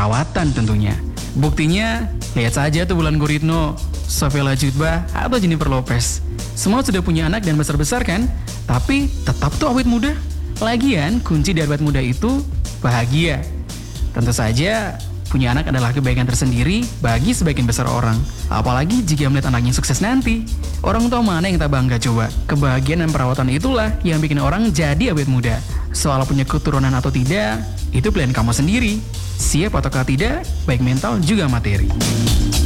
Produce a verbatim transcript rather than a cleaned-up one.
perawatan tentunya. Buktinya, lihat saja tuh Wulan Guritno, Sophia Latjuba, atau Jennifer Lopez. Semua sudah punya anak dan besar-besar kan? Tapi tetap tuh awet muda. Lagian, kunci dari awet muda itu bahagia. Tentu saja, punya anak adalah kebaikan tersendiri bagi sebagian besar orang. Apalagi jika melihat anaknya sukses nanti. Orang tua mana yang tak bangga coba? Kebahagiaan dan perawatan itulah yang bikin orang jadi awet muda. Soal punya keturunan atau tidak, itu pilihan kamu sendiri. Siap ataukah tidak, baik mental juga materi.